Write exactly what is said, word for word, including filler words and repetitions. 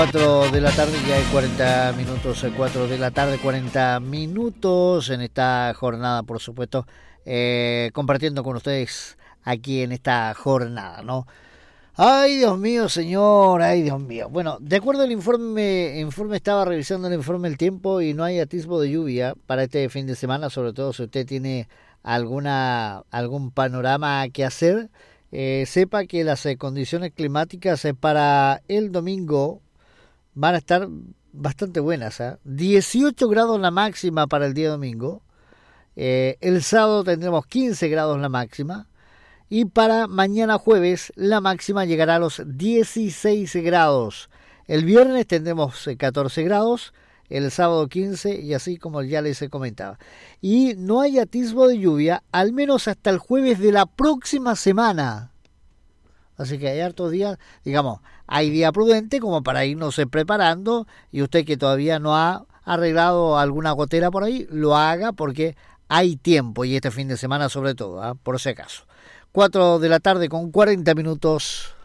cuatro de la tarde, ya hay cuarenta minutos, cuatro de la tarde, cuarenta minutos en esta jornada, por supuesto, eh, compartiendo con ustedes aquí en esta jornada, ¿no? Ay, Dios mío, señor, ay, Dios mío. Bueno, de acuerdo al informe, informe estaba revisando el informe del tiempo y no hay atisbo de lluvia para este fin de semana, sobre todo si usted tiene alguna algún panorama que hacer. Eh, sepa que las eh, condiciones climáticas eh, para el domingo van a estar bastante buenas, ¿eh? dieciocho grados la máxima para el día domingo. Eh, el sábado tendremos quince grados la máxima. Y para mañana jueves la máxima llegará a los dieciséis grados. El viernes tendremos catorce grados, el sábado quince y así como ya les comentaba. Y no hay atisbo de lluvia al menos hasta el jueves de la próxima semana. Así que hay hartos días, digamos, hay día prudente como para irnos preparando, y usted que todavía no ha arreglado alguna gotera por ahí, lo haga porque hay tiempo, y este fin de semana sobre todo, ¿eh? Por si acaso. cuatro de la tarde con cuarenta minutos.